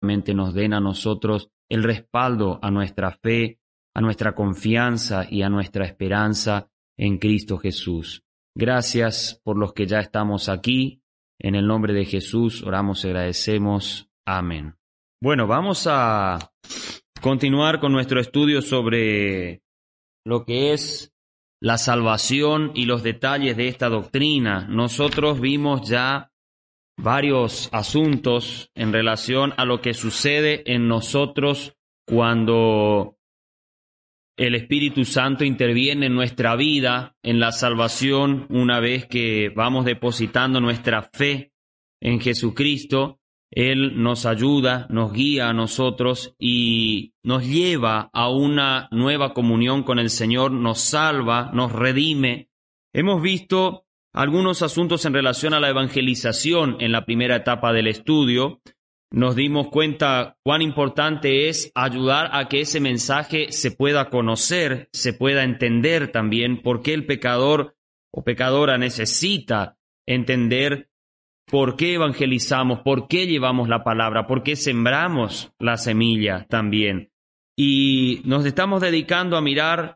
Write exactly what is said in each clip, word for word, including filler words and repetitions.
nos den a nosotros el respaldo a nuestra fe, a nuestra confianza y a nuestra esperanza en Cristo Jesús. Gracias por los que ya estamos aquí. En el nombre de Jesús oramos y agradecemos. Amén. Bueno, vamos a continuar con nuestro estudio sobre lo que es la salvación y los detalles de esta doctrina. Nosotros vimos ya varios asuntos en relación a lo que sucede en nosotros cuando el Espíritu Santo interviene en nuestra vida, en la salvación, una vez que vamos depositando nuestra fe en Jesucristo. Él nos ayuda, nos guía a nosotros y nos lleva a una nueva comunión con el Señor, nos salva, nos redime. Hemos visto algunos asuntos en relación a la evangelización en la primera etapa del estudio. Nos dimos cuenta cuán importante es ayudar a que ese mensaje se pueda conocer, se pueda entender también, por qué el pecador o pecadora necesita entender por qué evangelizamos, por qué llevamos la palabra, por qué sembramos la semilla también. Y nos estamos dedicando a mirar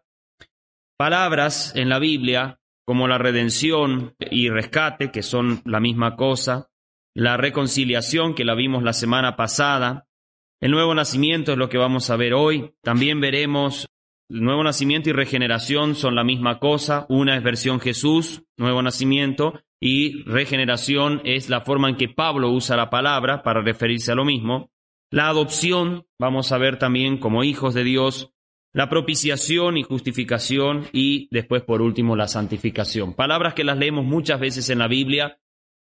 palabras en la Biblia como la redención y rescate, que son la misma cosa, la reconciliación, que la vimos la semana pasada, el nuevo nacimiento es lo que vamos a ver hoy. También veremos el nuevo nacimiento y regeneración son la misma cosa. Una es versión Jesús, nuevo nacimiento, y regeneración es la forma en que Pablo usa la palabra para referirse a lo mismo. La adopción, vamos a ver también como hijos de Dios, la propiciación y justificación, y después por último la santificación. Palabras que las leemos muchas veces en la Biblia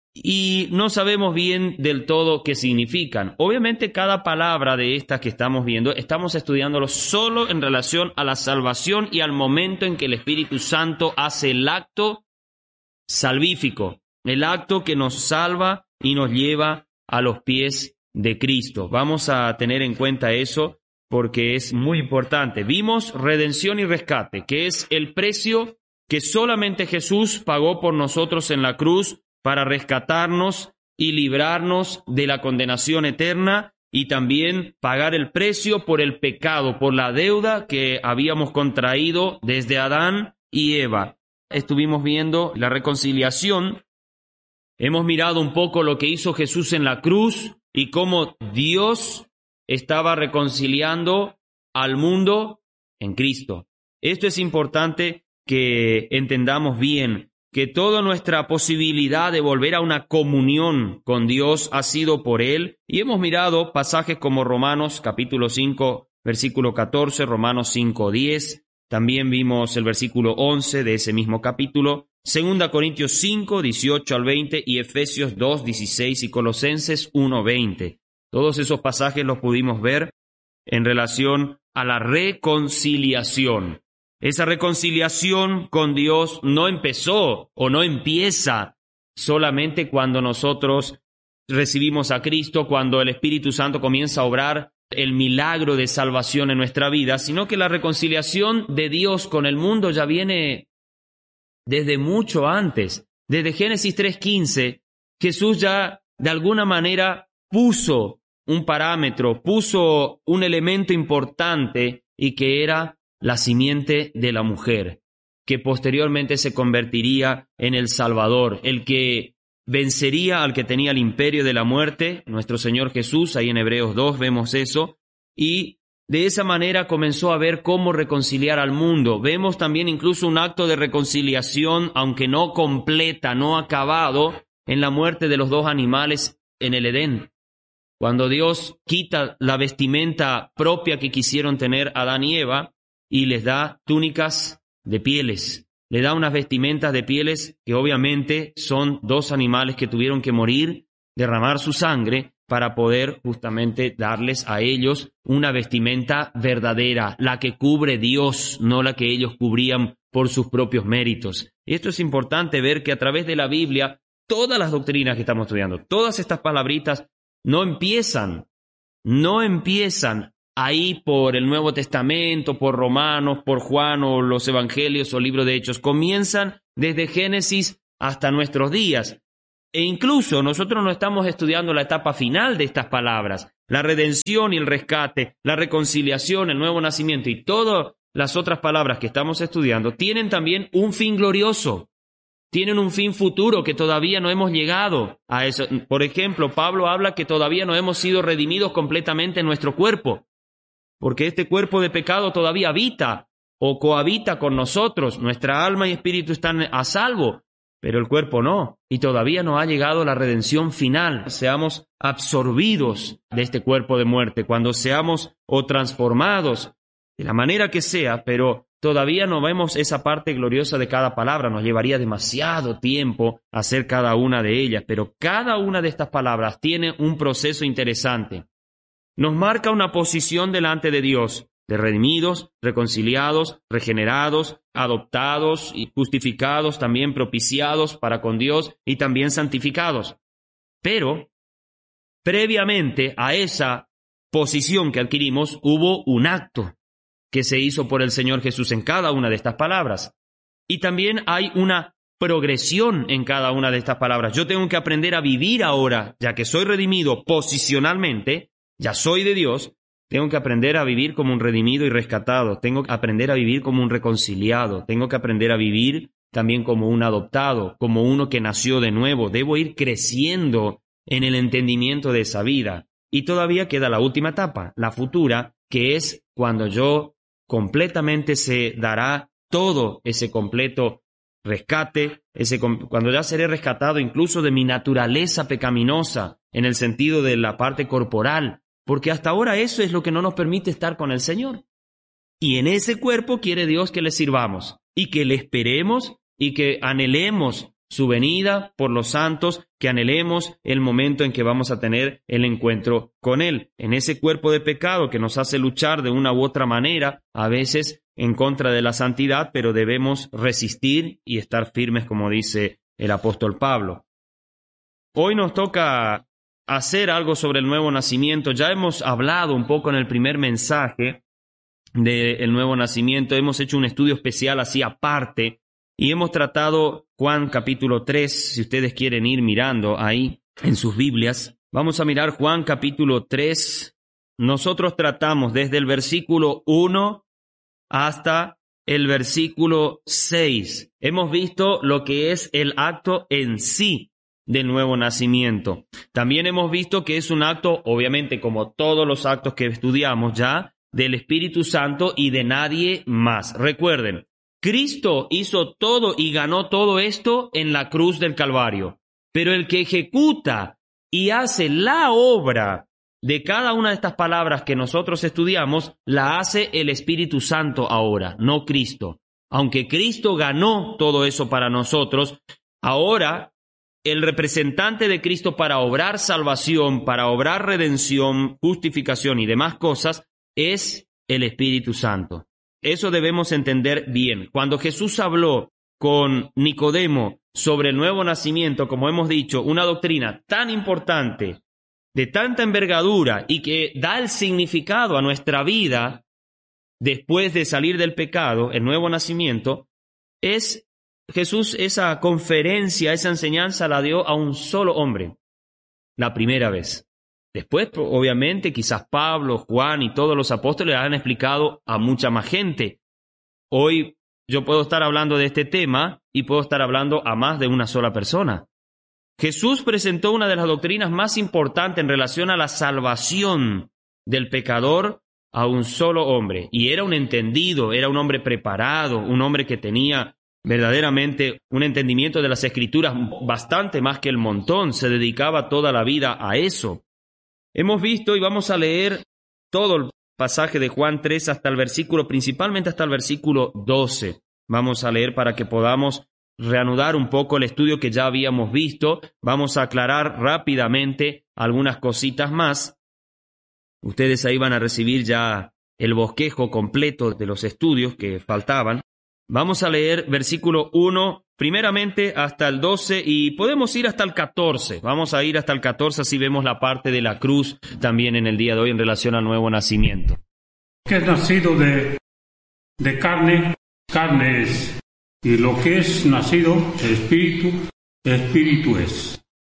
y no sabemos bien del todo qué significan. Obviamente cada palabra de estas que estamos viendo, estamos estudiándolo solo en relación a la salvación y al momento en que el Espíritu Santo hace el acto salvífico, el acto que nos salva y nos lleva a los pies de Cristo. Vamos a tener en cuenta eso porque es muy importante. Vimos redención y rescate, que es el precio que solamente Jesús pagó por nosotros en la cruz para rescatarnos y librarnos de la condenación eterna y también pagar el precio por el pecado, por la deuda que habíamos contraído desde Adán y Eva. Estuvimos viendo la reconciliación, hemos mirado un poco lo que hizo Jesús en la cruz y cómo Dios estaba reconciliando al mundo en Cristo. Esto es importante que entendamos bien, que toda nuestra posibilidad de volver a una comunión con Dios ha sido por Él, y hemos mirado pasajes como Romanos capítulo cinco, versículo catorce, Romanos cinco, diez, también vimos el versículo once de ese mismo capítulo, Segunda Corintios cinco, dieciocho al veinte y Efesios dos, dieciséis y Colosenses uno, veinte. Todos esos pasajes los pudimos ver en relación a la reconciliación. Esa reconciliación con Dios no empezó o no empieza solamente cuando nosotros recibimos a Cristo, cuando el Espíritu Santo comienza a obrar el milagro de salvación en nuestra vida, sino que la reconciliación de Dios con el mundo ya viene desde mucho antes. Desde Génesis tres quince, Jesús ya de alguna manera puso un parámetro, puso un elemento importante y que era la simiente de la mujer, que posteriormente se convertiría en el Salvador, el que vencería al que tenía el imperio de la muerte, nuestro Señor Jesús. Ahí en Hebreos dos vemos eso, y de esa manera comenzó a ver cómo reconciliar al mundo. Vemos también incluso un acto de reconciliación, aunque no completa, no acabado, en la muerte de los dos animales en el Edén. Cuando Dios quita la vestimenta propia que quisieron tener Adán y Eva, y les da túnicas de pieles, le da unas vestimentas de pieles que obviamente son dos animales que tuvieron que morir, derramar su sangre para poder justamente darles a ellos una vestimenta verdadera, la que cubre Dios, no la que ellos cubrían por sus propios méritos. Y esto es importante ver que a través de la Biblia, todas las doctrinas que estamos estudiando, todas estas palabritas no empiezan, no empiezan ahí por el Nuevo Testamento, por Romanos, por Juan o los Evangelios o libro de Hechos. Comienzan desde Génesis hasta nuestros días. E incluso nosotros no estamos estudiando la etapa final de estas palabras, la redención y el rescate, la reconciliación, el nuevo nacimiento y todas las otras palabras que estamos estudiando tienen también un fin glorioso, tienen un fin futuro que todavía no hemos llegado a eso. Por ejemplo, Pablo habla que todavía no hemos sido redimidos completamente en nuestro cuerpo, porque este cuerpo de pecado todavía habita o cohabita con nosotros, nuestra alma y espíritu están a salvo, pero el cuerpo no, y todavía no ha llegado la redención final. Seamos absorbidos de este cuerpo de muerte, cuando seamos o transformados, de la manera que sea, pero todavía no vemos esa parte gloriosa de cada palabra. Nos llevaría demasiado tiempo hacer cada una de ellas, pero cada una de estas palabras tiene un proceso interesante. Nos marca una posición delante de Dios, de redimidos, reconciliados, regenerados, adoptados y justificados, también propiciados para con Dios y también santificados. Pero, previamente a esa posición que adquirimos, hubo un acto que se hizo por el Señor Jesús en cada una de estas palabras. Y también hay una progresión en cada una de estas palabras. Yo tengo que aprender a vivir ahora, ya que soy redimido posicionalmente, ya soy de Dios. Tengo que aprender a vivir como un redimido y rescatado. Tengo que aprender a vivir como un reconciliado. Tengo que aprender a vivir también como un adoptado, como uno que nació de nuevo. Debo ir creciendo en el entendimiento de esa vida. Y todavía queda la última etapa, la futura, que es cuando yo completamente se dará todo ese completo rescate, ese, cuando ya seré rescatado incluso de mi naturaleza pecaminosa, en el sentido de la parte corporal. Porque hasta ahora eso es lo que no nos permite estar con el Señor. Y en ese cuerpo quiere Dios que le sirvamos y que le esperemos y que anhelemos su venida por los santos, que anhelemos el momento en que vamos a tener el encuentro con Él. En ese cuerpo de pecado que nos hace luchar de una u otra manera, a veces en contra de la santidad, pero debemos resistir y estar firmes, como dice el apóstol Pablo. Hoy nos toca hacer algo sobre el nuevo nacimiento. Ya hemos hablado un poco en el primer mensaje del nuevo nacimiento. Hemos hecho un estudio especial así aparte y hemos tratado Juan capítulo tres, si ustedes quieren ir mirando ahí en sus Biblias. Vamos a mirar Juan capítulo tres. Nosotros tratamos desde el versículo uno hasta el versículo seis. Hemos visto lo que es el acto en sí del nuevo nacimiento. También hemos visto que es un acto, obviamente como todos los actos que estudiamos ya, del Espíritu Santo y de nadie más. Recuerden, Cristo hizo todo y ganó todo esto en la cruz del Calvario, pero el que ejecuta y hace la obra de cada una de estas palabras que nosotros estudiamos, la hace el Espíritu Santo ahora, no Cristo. Aunque Cristo ganó todo eso para nosotros, ahora el representante de Cristo para obrar salvación, para obrar redención, justificación y demás cosas, es el Espíritu Santo. Eso debemos entender bien. Cuando Jesús habló con Nicodemo sobre el nuevo nacimiento, como hemos dicho, una doctrina tan importante, de tanta envergadura y que da el significado a nuestra vida después de salir del pecado, el nuevo nacimiento, es Jesús, esa conferencia, esa enseñanza la dio a un solo hombre, la primera vez. Después, obviamente, quizás Pablo, Juan y todos los apóstoles han explicado a mucha más gente. Hoy yo puedo estar hablando de este tema y puedo estar hablando a más de una sola persona. Jesús presentó una de las doctrinas más importantes en relación a la salvación del pecador a un solo hombre. Y era un entendido, era un hombre preparado, un hombre que tenía verdaderamente un entendimiento de las Escrituras bastante más que el montón. Se dedicaba toda la vida a eso. Hemos visto y vamos a leer todo el pasaje de Juan tres hasta el versículo, principalmente hasta el versículo doce. Vamos a leer para que podamos reanudar un poco el estudio que ya habíamos visto. Vamos a aclarar rápidamente algunas cositas más. Ustedes ahí van a recibir ya el bosquejo completo de los estudios que faltaban. Vamos a leer versículo uno, primeramente hasta el doce, y podemos ir hasta el catorce. Vamos a ir hasta el catorce, así vemos la parte de la cruz también en el día de hoy en relación al nuevo nacimiento. Que es nacido de, de carne, carne es. Y lo que es nacido de espíritu, espíritu es.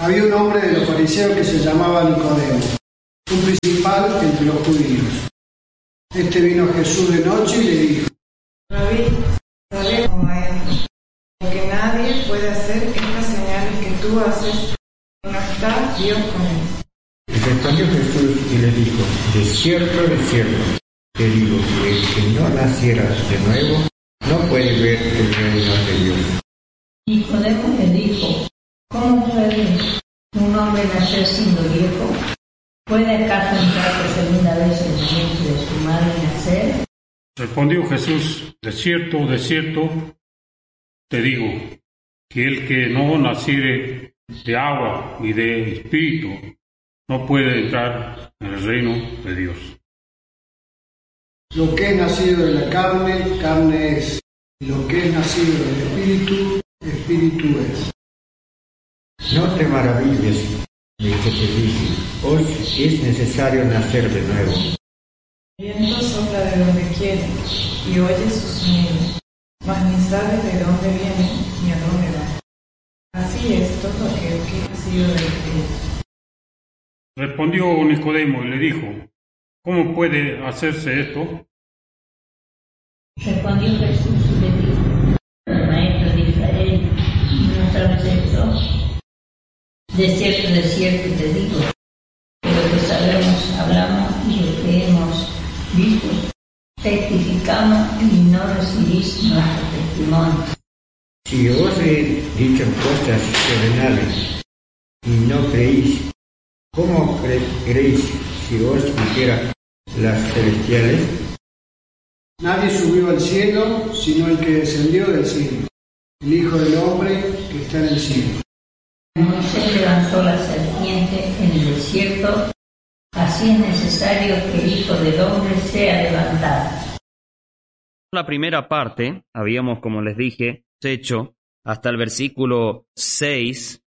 Había un hombre de los fariseos que se llamaba Nicodemo, un principal entre los judíos. Este vino a Jesús de noche y le dijo: Rabí, sabemos, maestro, que nadie puede hacer estas señales que tú haces, no está Dios con él. Y respondió Jesús y le dijo: de cierto, de cierto, te digo que el que no naciera de nuevo no puede ver el reino de Dios. Nicodemo le dijo: ¿cómo puede un hombre nacer siendo viejo? ¿Puede acaso entrar por segunda vez en el vientre de su madre y nacer? Respondió Jesús: de cierto, de cierto, te digo, que el que no naciere de agua y de espíritu no puede entrar en el reino de Dios. Lo que es nacido de la carne, carne es, y lo que es nacido del espíritu, espíritu es. No te maravilles de que te dije: os es necesario nacer de nuevo. El viento sopla de donde quiere y oye su sonido, mas ni sabes de dónde viene ni a dónde va. Así es todo aquel que ha nacido del Espíritu. Respondió Nicodemo y le dijo: ¿cómo puede hacerse esto? Respondió Jesús y le dijo: el maestro de Israel, ¿no sabes esto? De cierto, de cierto te digo, que lo que sabemos hablamos y lo que hemos visto testificamos y no recibís nuestro testimonio. Si os he dicho cosas terrenales y no creéis, ¿cómo cre- creéis si os dijera las celestiales? Nadie subió al cielo, sino el que descendió del cielo, el Hijo del Hombre que está en el cielo. Moisés levantó la serpiente en el desierto, así es necesario que el Hijo del Hombre sea levantado. La primera parte, habíamos, como les dije, hecho hasta el versículo seis,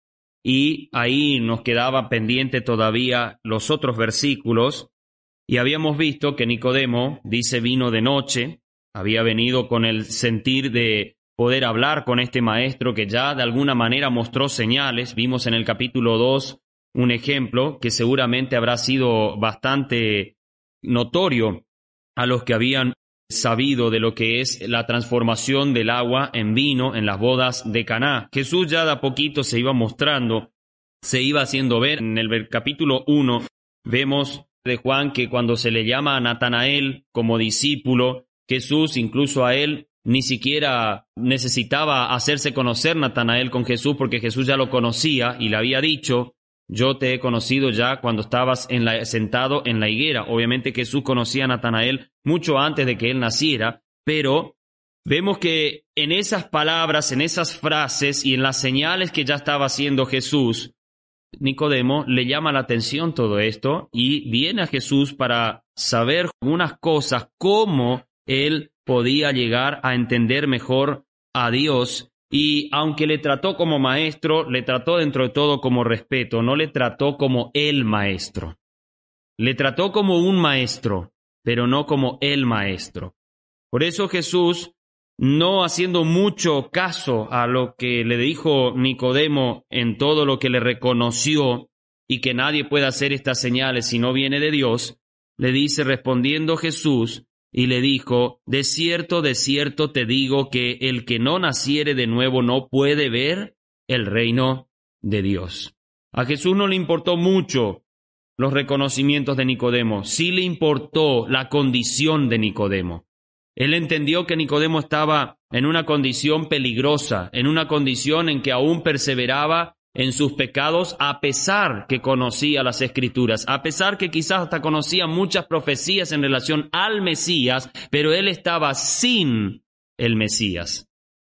y ahí nos quedaba pendiente todavía los otros versículos, y habíamos visto que Nicodemo, dice, vino de noche, había venido con el sentir de poder hablar con este maestro que ya de alguna manera mostró señales. Vimos en el capítulo dos un ejemplo que seguramente habrá sido bastante notorio a los que habían sabido de lo que es la transformación del agua en vino en las bodas de Caná. Jesús ya de a poquito se iba mostrando, se iba haciendo ver. En el capítulo uno vemos de Juan que cuando se le llama a Natanael como discípulo, Jesús incluso a él ni siquiera necesitaba hacerse conocer Natanael con Jesús, porque Jesús ya lo conocía y le había dicho: yo te he conocido ya cuando estabas en la, sentado en la higuera. Obviamente Jesús conocía a Natanael mucho antes de que él naciera, pero vemos que en esas palabras, en esas frases y en las señales que ya estaba haciendo Jesús, Nicodemo le llama la atención todo esto y viene a Jesús para saber unas cosas, cómo él podía llegar a entender mejor a Dios. Y aunque le trató como maestro, le trató dentro de todo como respeto, no le trató como el maestro. Le trató como un maestro, pero no como el maestro. Por eso Jesús, no haciendo mucho caso a lo que le dijo Nicodemo en todo lo que le reconoció y que nadie puede hacer estas señales si no viene de Dios, le dice respondiendo Jesús, y le dijo: de cierto, de cierto te digo que el que no naciere de nuevo no puede ver el reino de Dios. A Jesús no le importó mucho los reconocimientos de Nicodemo, sí le importó la condición de Nicodemo. Él entendió que Nicodemo estaba en una condición peligrosa, en una condición en que aún perseveraba en sus pecados, a pesar que conocía las Escrituras, a pesar que quizás hasta conocía muchas profecías en relación al Mesías, pero él estaba sin el Mesías.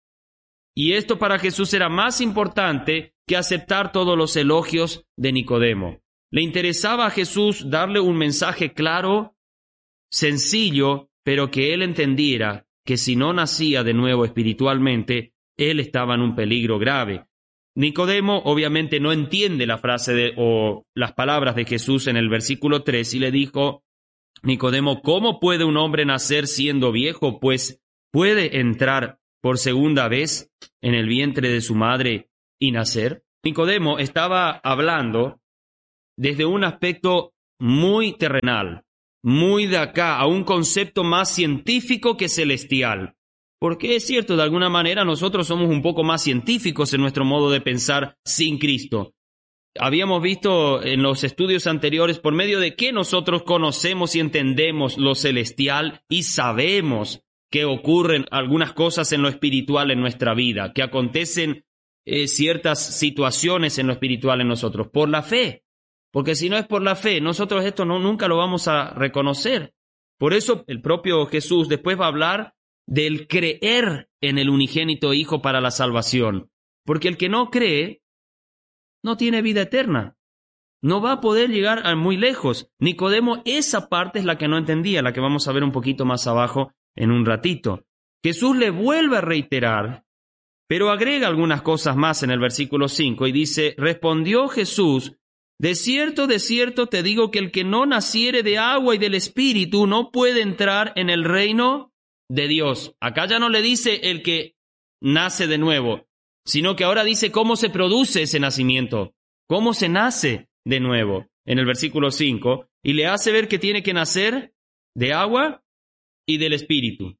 Y esto para Jesús era más importante que aceptar todos los elogios de Nicodemo. Le interesaba a Jesús darle un mensaje claro, sencillo, pero que él entendiera que si no nacía de nuevo espiritualmente, él estaba en un peligro grave. Nicodemo obviamente no entiende la frase de, o las palabras de Jesús en el versículo tres, y le dijo Nicodemo: ¿cómo puede un hombre nacer siendo viejo? Pues puede entrar por segunda vez en el vientre de su madre y nacer. Nicodemo estaba hablando desde un aspecto muy terrenal, muy de acá, a un concepto más científico que celestial. Porque es cierto, de alguna manera nosotros somos un poco más científicos en nuestro modo de pensar sin Cristo. Habíamos visto en los estudios anteriores por medio de que nosotros conocemos y entendemos lo celestial y sabemos que ocurren algunas cosas en lo espiritual en nuestra vida, que acontecen eh, ciertas situaciones en lo espiritual en nosotros, por la fe. Porque si no es por la fe, nosotros esto no, nunca lo vamos a reconocer. Por eso el propio Jesús después va a hablar del creer en el unigénito Hijo para la salvación. Porque el que no cree no tiene vida eterna. No va a poder llegar a muy lejos. Nicodemo, esa parte es la que no entendía, la que vamos a ver un poquito más abajo en un ratito. Jesús le vuelve a reiterar, pero agrega algunas cosas más en el versículo cinco y dice, respondió Jesús, de cierto, de cierto te digo que el que no naciere de agua y del Espíritu no puede entrar en el reino de Dios. Acá ya no le dice el que nace de nuevo, sino que ahora dice cómo se produce ese nacimiento, cómo se nace de nuevo en el versículo cinco, y le hace ver que tiene que nacer de agua y del Espíritu.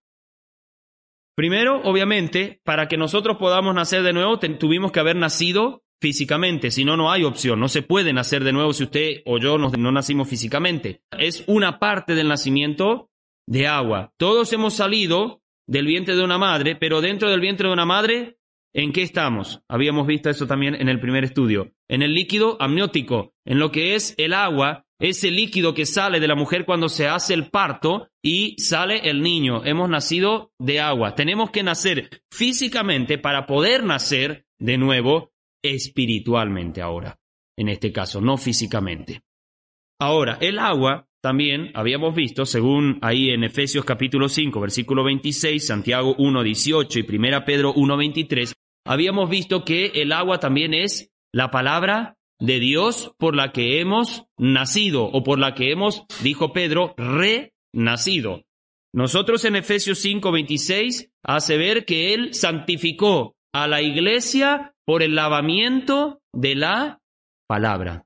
Primero, obviamente, para que nosotros podamos nacer de nuevo, tuvimos que haber nacido físicamente, si no, no hay opción, no se puede nacer de nuevo si usted o yo no, no nacimos físicamente. Es una parte del nacimiento de agua. Todos hemos salido del vientre de una madre, pero dentro del vientre de una madre, ¿en qué estamos? Habíamos visto eso también en el primer estudio. En el líquido amniótico, en lo que es el agua, ese líquido que sale de la mujer cuando se hace el parto y sale el niño. Hemos nacido de agua. Tenemos que nacer físicamente para poder nacer de nuevo espiritualmente ahora, en este caso, no físicamente. Ahora, el agua también habíamos visto, según ahí en Efesios capítulo cinco, versículo veintiséis, Santiago uno, dieciocho y primera Pedro uno, veintitrés, habíamos visto que el agua también es la palabra de Dios por la que hemos nacido, o por la que hemos, dijo Pedro, renacido. Nosotros en Efesios cinco, veintiséis hace ver que Él santificó a la iglesia por el lavamiento de la palabra.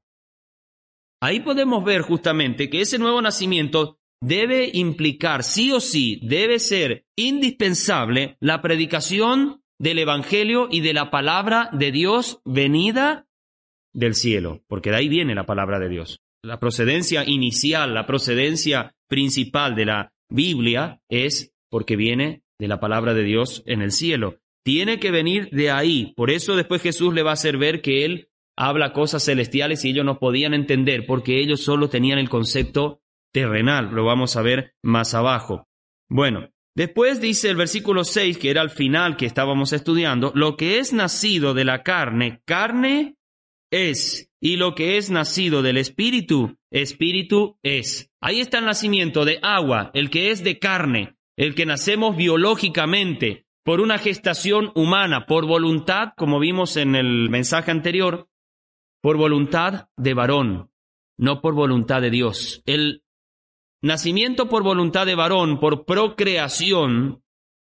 Ahí podemos ver justamente que ese nuevo nacimiento debe implicar, sí o sí, debe ser indispensable la predicación del Evangelio y de la palabra de Dios venida del cielo, porque de ahí viene la palabra de Dios. La procedencia inicial, la procedencia principal de la Biblia es porque viene de la palabra de Dios en el cielo. Tiene que venir de ahí. Por eso después Jesús le va a hacer ver que Él habla cosas celestiales y ellos no podían entender porque ellos solo tenían el concepto terrenal. Lo vamos a ver más abajo. Bueno, después dice el versículo seis, que era el final que estábamos estudiando, lo que es nacido de la carne, carne es, y lo que es nacido del Espíritu, Espíritu es. Ahí está el nacimiento de agua, el que es de carne, el que nacemos biológicamente, por una gestación humana, por voluntad, como vimos en el mensaje anterior, por voluntad de varón, no por voluntad de Dios. El nacimiento por voluntad de varón, por procreación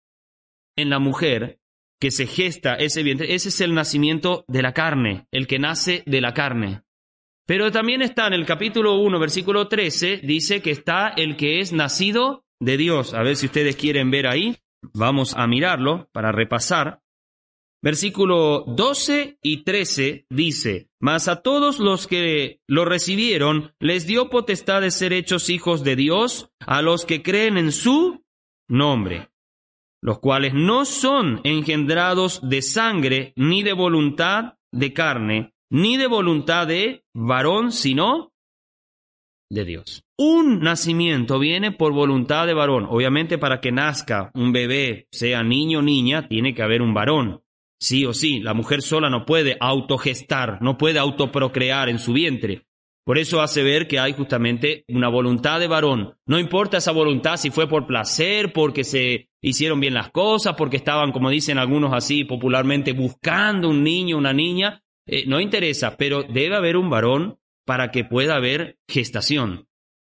en la mujer, que se gesta ese vientre, ese es el nacimiento de la carne, el que nace de la carne. Pero también está en el capítulo uno, versículo trece, dice que está el que es nacido de Dios. A ver si ustedes quieren ver ahí. Vamos a mirarlo para repasar. Versículo doce y trece dice, mas a todos los que lo recibieron les dio potestad de ser hechos hijos de Dios, a los que creen en su nombre, los cuales no son engendrados de sangre, ni de voluntad de carne, ni de voluntad de varón, sino de Dios. Un nacimiento viene por voluntad de varón. Obviamente para que nazca un bebé, sea niño o niña, tiene que haber un varón. Sí o sí, la mujer sola no puede autogestar, no puede autoprocrear en su vientre. Por eso hace ver que hay justamente una voluntad de varón. No importa esa voluntad si fue por placer, porque se hicieron bien las cosas, porque estaban, como dicen algunos así popularmente, buscando un niño, una niña. Eh, no interesa, pero debe haber un varón para que pueda haber gestación.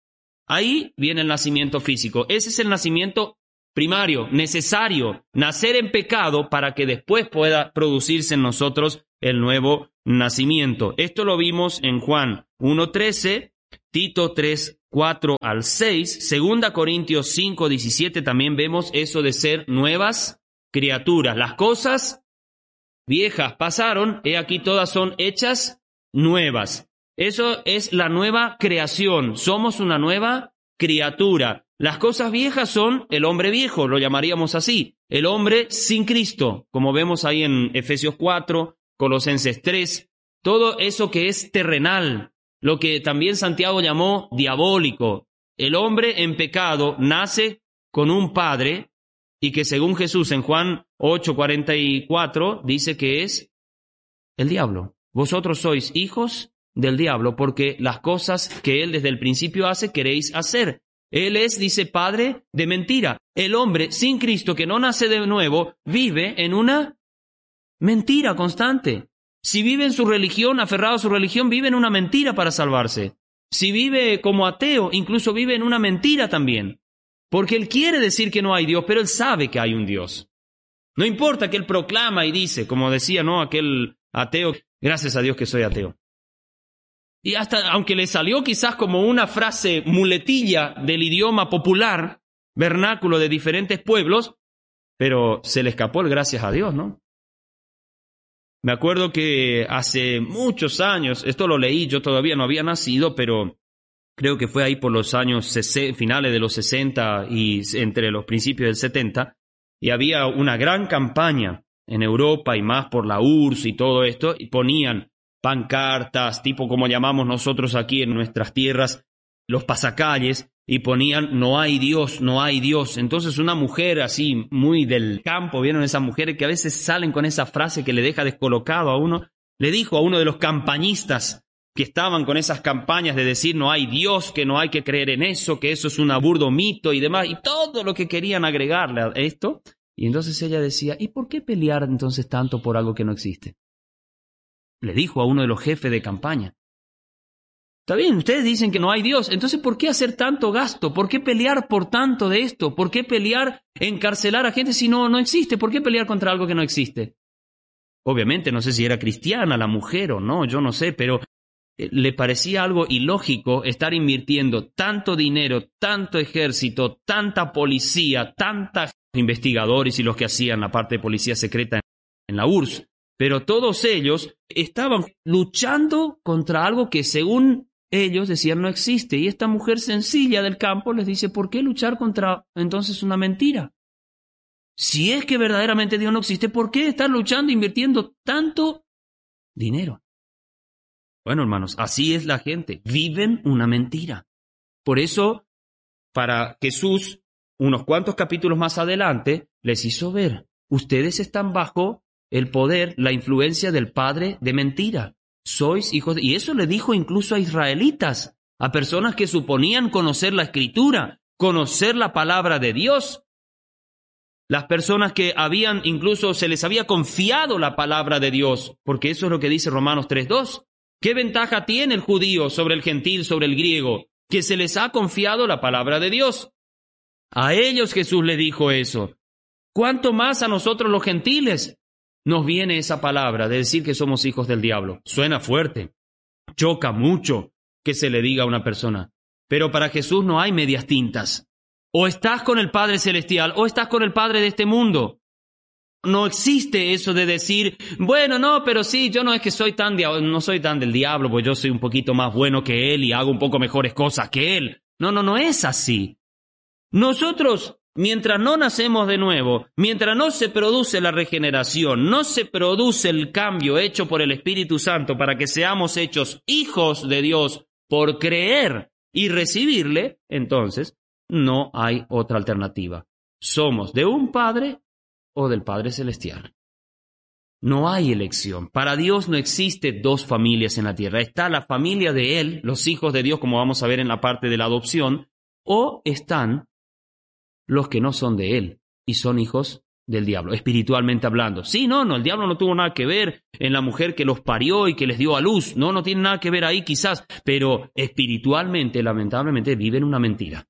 Ahí viene el nacimiento físico. Ese es el nacimiento primario, necesario, nacer en pecado para que después pueda producirse en nosotros el nuevo nacimiento. Esto lo vimos en Juan uno trece, Tito tres, cuatro al seis, Segunda Corintios cinco, diecisiete, también vemos eso de ser nuevas criaturas. Las cosas viejas pasaron, he aquí todas son hechas nuevas. Eso es la nueva creación, somos una nueva criatura. Las cosas viejas son el hombre viejo, lo llamaríamos así, el hombre sin Cristo, como vemos ahí en Efesios cuatro, Colosenses tres, todo eso que es terrenal, lo que también Santiago llamó diabólico. El hombre en pecado nace con un padre y que según Jesús en Juan ocho, cuarenta y cuatro dice que es el diablo. Vosotros sois hijos del diablo porque las cosas que él desde el principio hace queréis hacer. Él es, dice, padre de mentira. El hombre sin Cristo que no nace de nuevo vive en una mentira constante. Si vive en su religión, aferrado a su religión, vive en una mentira para salvarse. Si vive como ateo, incluso vive en una mentira también. Porque él quiere decir que no hay Dios, pero él sabe que hay un Dios. No importa que él proclama y dice, como decía, ¿no?, aquel ateo, gracias a Dios que soy ateo. Y hasta, aunque le salió quizás como una frase muletilla del idioma popular, vernáculo de diferentes pueblos, pero se le escapó el gracias a Dios, ¿no? Me acuerdo que hace muchos años, esto lo leí, yo todavía no había nacido, pero creo que fue ahí por los años sesenta, finales de los sesenta y entre los principios del setenta, y había una gran campaña en Europa y más por la U R S S y todo esto, y ponían pancartas, tipo como llamamos nosotros aquí en nuestras tierras, los pasacalles, y ponían no hay Dios, no hay Dios. Entonces una mujer así muy del campo, ¿vieron esas mujeres que a veces salen con esa frase que le deja descolocado a uno? Le dijo a uno de los campañistas que estaban con esas campañas de decir no hay Dios, que no hay que creer en eso, que eso es un aburdo mito y demás, y todo lo que querían agregarle a esto. Y entonces ella decía, ¿y por qué pelear entonces tanto por algo que no existe? Le dijo a uno de los jefes de campaña. Está bien, ustedes dicen que no hay Dios, entonces ¿por qué hacer tanto gasto? ¿Por qué pelear por tanto de esto? ¿Por qué pelear, encarcelar a gente si no, no existe? ¿Por qué pelear contra algo que no existe? Obviamente, no sé si era cristiana la mujer o no, yo no sé, pero le parecía algo ilógico estar invirtiendo tanto dinero, tanto ejército, tanta policía, tantos investigadores y los que hacían la parte de policía secreta en la U R S S. Pero todos ellos estaban luchando contra algo que según ellos decían no existe. Y esta mujer sencilla del campo les dice, ¿por qué luchar contra entonces una mentira? Si es que verdaderamente Dios no existe, ¿por qué estar luchando, invirtiendo tanto dinero? Bueno, hermanos, así es la gente. Viven una mentira. Por eso, para Jesús, unos cuantos capítulos más adelante, les hizo ver, ustedes están bajo el poder, la influencia del padre de mentira. Sois hijos de... Y eso le dijo incluso a israelitas, a personas que suponían conocer la Escritura, conocer la palabra de Dios. Las personas que habían, incluso se les había confiado la palabra de Dios, porque eso es lo que dice Romanos tres dos. ¿Qué ventaja tiene el judío sobre el gentil, sobre el griego? Que se les ha confiado la palabra de Dios. A ellos Jesús le dijo eso. ¿Cuánto más a nosotros los gentiles nos viene esa palabra de decir que somos hijos del diablo? Suena fuerte, choca mucho que se le diga a una persona. Pero para Jesús no hay medias tintas. O estás con el Padre Celestial o estás con el Padre de este mundo. No existe eso de decir, bueno, no, pero sí, yo no es que soy tan dia- no soy tan del diablo, pues yo soy un poquito más bueno que él y hago un poco mejores cosas que él. No, no, no es así. Nosotros, mientras no nacemos de nuevo, mientras no se produce la regeneración, no se produce el cambio hecho por el Espíritu Santo para que seamos hechos hijos de Dios por creer y recibirle, entonces no hay otra alternativa. Somos de un Padre o del Padre Celestial. No hay elección. Para Dios no existe dos familias en la tierra. Está la familia de Él, los hijos de Dios, como vamos a ver en la parte de la adopción, o están los que no son de Él y son hijos del diablo, espiritualmente hablando. Sí, no, no, el diablo no tuvo nada que ver en la mujer que los parió y que les dio a luz. No, no tiene nada que ver ahí quizás, pero espiritualmente, lamentablemente, viven una mentira.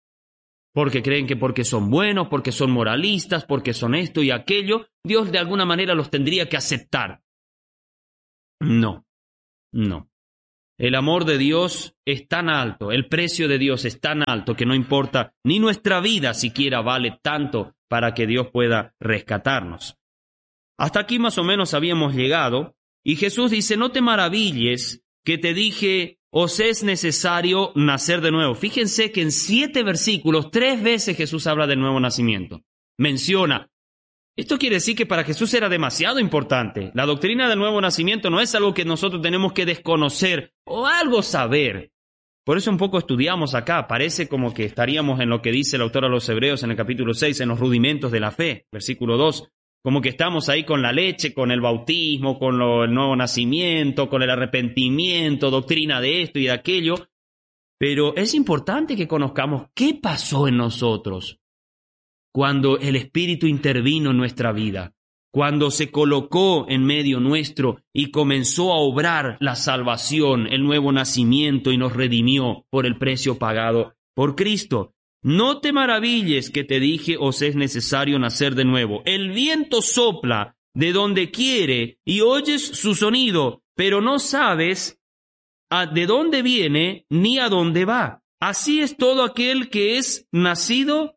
Porque creen que porque son buenos, porque son moralistas, porque son esto y aquello, Dios de alguna manera los tendría que aceptar. No, no. El amor de Dios es tan alto, el precio de Dios es tan alto que no importa, ni nuestra vida siquiera vale tanto para que Dios pueda rescatarnos. Hasta aquí más o menos habíamos llegado, y Jesús dice, no te maravilles que te dije, os es necesario nacer de nuevo. Fíjense que en siete versículos, tres veces Jesús habla del nuevo nacimiento. Menciona. Esto quiere decir que para Jesús era demasiado importante. La doctrina del nuevo nacimiento no es algo que nosotros tenemos que desconocer o algo saber. Por eso un poco estudiamos acá. Parece como que estaríamos en lo que dice el autor a los Hebreos en el capítulo seis, en los rudimentos de la fe, versículo dos. Como que estamos ahí con la leche, con el bautismo, con lo, el nuevo nacimiento, con el arrepentimiento, doctrina de esto y de aquello. Pero es importante que conozcamos qué pasó en nosotros cuando el Espíritu intervino en nuestra vida, cuando se colocó en medio nuestro y comenzó a obrar la salvación, el nuevo nacimiento y nos redimió por el precio pagado por Cristo. No te maravilles que te dije, os es necesario nacer de nuevo. El viento sopla de donde quiere y oyes su sonido, pero no sabes a de dónde viene ni a dónde va. Así es todo aquel que es nacido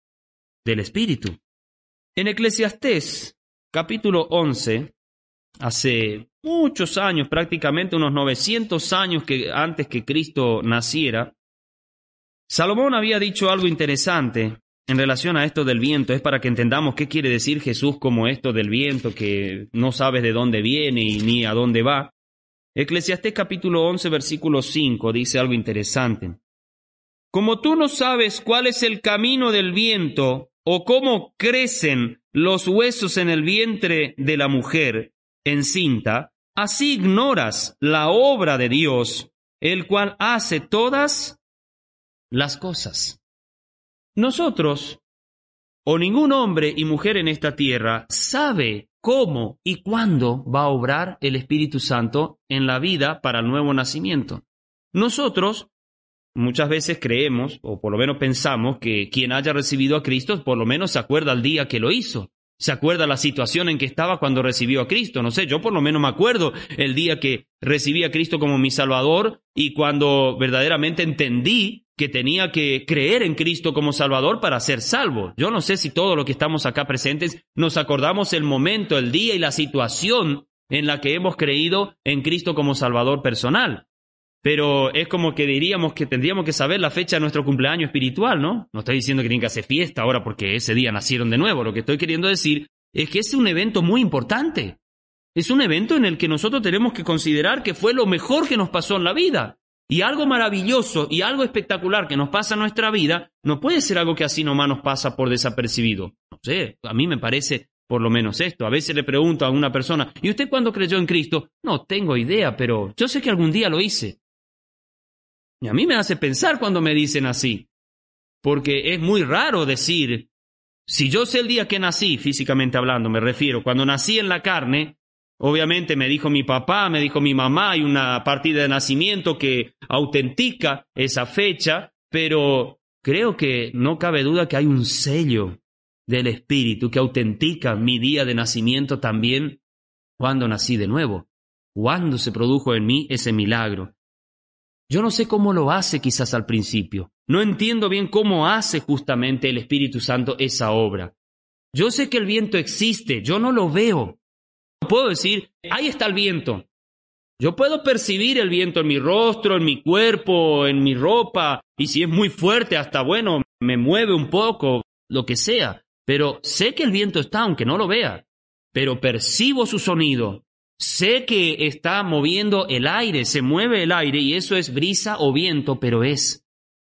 del Espíritu. En Eclesiastés, capítulo once, hace muchos años, prácticamente unos novecientos años que antes que Cristo naciera, Salomón había dicho algo interesante en relación a esto del viento. Es para que entendamos qué quiere decir Jesús como esto del viento, que no sabes de dónde viene y ni a dónde va. Eclesiastés capítulo once, versículo cinco, dice algo interesante. Como tú no sabes cuál es el camino del viento o cómo crecen los huesos en el vientre de la mujer encinta, así ignoras la obra de Dios, el cual hace todas las cosas. Nosotros, o ningún hombre y mujer en esta tierra, sabe cómo y cuándo va a obrar el Espíritu Santo en la vida para el nuevo nacimiento. Nosotros muchas veces creemos, o por lo menos pensamos, que quien haya recibido a Cristo por lo menos se acuerda el día que lo hizo. Se acuerda la situación en que estaba cuando recibió a Cristo. No sé, yo por lo menos me acuerdo el día que recibí a Cristo como mi Salvador y cuando verdaderamente entendí que tenía que creer en Cristo como Salvador para ser salvo. Yo no sé si todos los que estamos acá presentes nos acordamos el momento, el día y la situación en la que hemos creído en Cristo como Salvador personal. Pero es como que diríamos que tendríamos que saber la fecha de nuestro cumpleaños espiritual, ¿no? No estoy diciendo que tienen que hacer fiesta ahora porque ese día nacieron de nuevo. Lo que estoy queriendo decir es que es un evento muy importante. Es un evento en el que nosotros tenemos que considerar que fue lo mejor que nos pasó en la vida. Y algo maravilloso y algo espectacular que nos pasa en nuestra vida no puede ser algo que así nomás nos pasa por desapercibido. No sé, a mí me parece por lo menos esto. A veces le pregunto a una persona, ¿y usted cuándo creyó en Cristo? No tengo idea, pero yo sé que algún día lo hice. Y a mí me hace pensar cuando me dicen así, porque es muy raro decir, si yo sé el día que nací, físicamente hablando me refiero, cuando nací en la carne, obviamente me dijo mi papá, me dijo mi mamá, hay una partida de nacimiento que autentica esa fecha, pero creo que no cabe duda que hay un sello del Espíritu que autentica mi día de nacimiento también cuando nací de nuevo, cuando se produjo en mí ese milagro. Yo no sé cómo lo hace quizás al principio. No entiendo bien cómo hace justamente el Espíritu Santo esa obra. Yo sé que el viento existe, yo no lo veo. Puedo decir, ahí está el viento. Yo puedo percibir el viento en mi rostro, en mi cuerpo, en mi ropa, y si es muy fuerte, hasta bueno, me mueve un poco, lo que sea. Pero sé que el viento está, aunque no lo vea. Pero percibo su sonido. Sé que está moviendo el aire, se mueve el aire y eso es brisa o viento, pero es.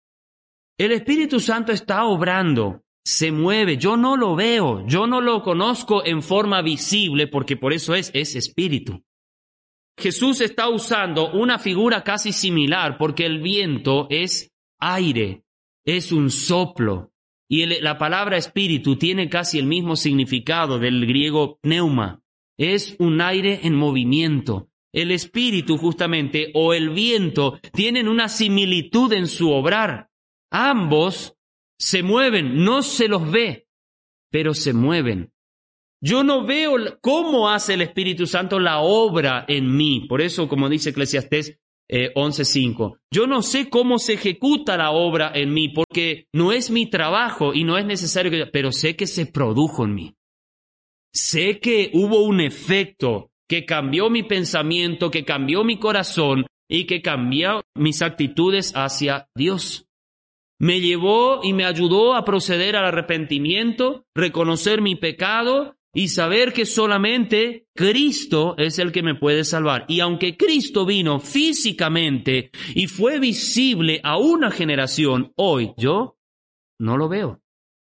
El Espíritu Santo está obrando, se mueve, yo no lo veo, yo no lo conozco en forma visible porque por eso es, es Espíritu. Jesús está usando una figura casi similar porque el viento es aire, es un soplo y el, la palabra Espíritu tiene casi el mismo significado del griego pneuma. Es un aire en movimiento. El Espíritu justamente o el viento tienen una similitud en su obrar. Ambos se mueven, no se los ve, pero se mueven. Yo no veo cómo hace el Espíritu Santo la obra en mí. Por eso, como dice Eclesiastés eh, once cinco, yo no sé cómo se ejecuta la obra en mí, porque no es mi trabajo y no es necesario que... Pero sé que se produjo en mí. Sé que hubo un efecto que cambió mi pensamiento, que cambió mi corazón y que cambió mis actitudes hacia Dios. Me llevó y me ayudó a proceder al arrepentimiento, reconocer mi pecado y saber que solamente Cristo es el que me puede salvar. Y aunque Cristo vino físicamente y fue visible a una generación, hoy yo no lo veo.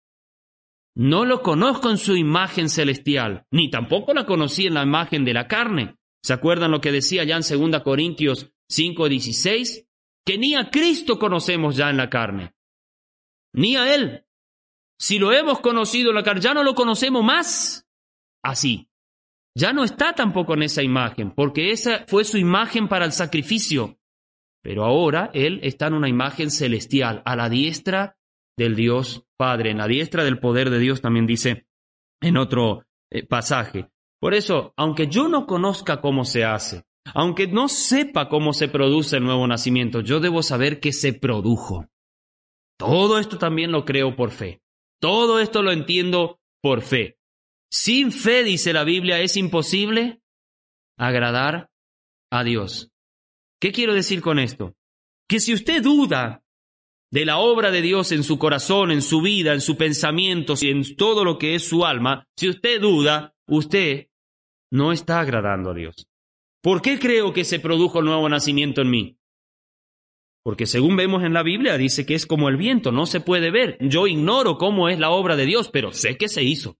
No lo conozco en su imagen celestial, ni tampoco la conocí en la imagen de la carne. ¿Se acuerdan lo que decía ya en segunda Corintios cinco dieciséis? Que ni a Cristo conocemos ya en la carne, ni a Él. Si lo hemos conocido en la carne, ya no lo conocemos más así. Ya no está tampoco en esa imagen, porque esa fue su imagen para el sacrificio. Pero ahora Él está en una imagen celestial, a la diestra del Dios Padre, en la diestra del poder de Dios, también dice en otro eh, pasaje. Por eso, aunque yo no conozca cómo se hace, aunque no sepa cómo se produce el nuevo nacimiento, yo debo saber que se produjo. Todo esto también lo creo por fe. Todo esto lo entiendo por fe. Sin fe, dice la Biblia, es imposible agradar a Dios. ¿Qué quiero decir con esto? Que si usted duda de la obra de Dios en su corazón, en su vida, en su pensamiento, en todo lo que es su alma, si usted duda, usted no está agradando a Dios. ¿Por qué creo que se produjo el nuevo nacimiento en mí? Porque según vemos en la Biblia, dice que es como el viento, no se puede ver. Yo ignoro cómo es la obra de Dios, pero sé que se hizo.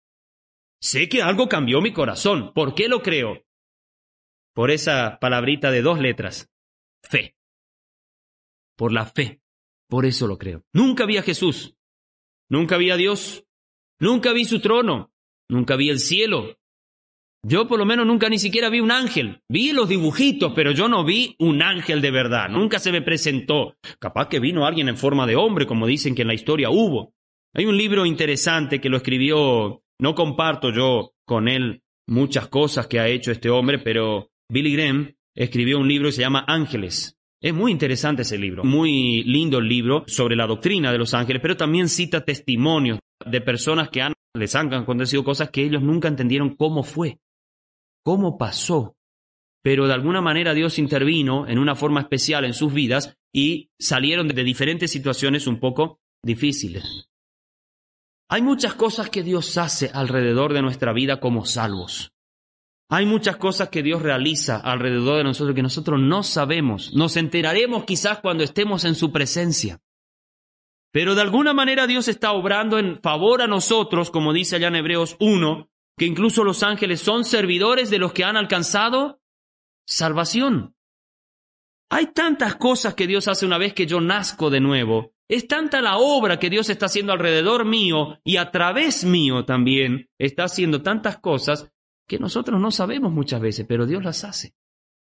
Sé que algo cambió mi corazón. ¿Por qué lo creo? Por esa palabrita de dos letras, fe. Por la fe. Por eso lo creo. Nunca vi a Jesús. Nunca vi a Dios. Nunca vi su trono. Nunca vi el cielo. Yo por lo menos nunca ni siquiera vi un ángel. Vi los dibujitos, pero yo no vi un ángel de verdad. Nunca se me presentó. Capaz que vino alguien en forma de hombre, como dicen que en la historia hubo. Hay un libro interesante que lo escribió, no comparto yo con él muchas cosas que ha hecho este hombre, pero Billy Graham escribió un libro que se llama Ángeles. Es muy interesante ese libro, muy lindo el libro sobre la doctrina de los ángeles, pero también cita testimonios de personas que han, les han acontecido cosas que ellos nunca entendieron cómo fue, cómo pasó. Pero de alguna manera Dios intervino en una forma especial en sus vidas y salieron de diferentes situaciones un poco difíciles. Hay muchas cosas que Dios hace alrededor de nuestra vida como salvos. Hay muchas cosas que Dios realiza alrededor de nosotros que nosotros no sabemos. Nos enteraremos quizás cuando estemos en su presencia. Pero de alguna manera Dios está obrando en favor a nosotros, como dice allá en Hebreos uno, que incluso los ángeles son servidores de los que han alcanzado salvación. Hay tantas cosas que Dios hace una vez que yo nazco de nuevo. Es tanta la obra que Dios está haciendo alrededor mío y a través mío también está haciendo tantas cosas que nosotros no sabemos muchas veces, pero Dios las hace.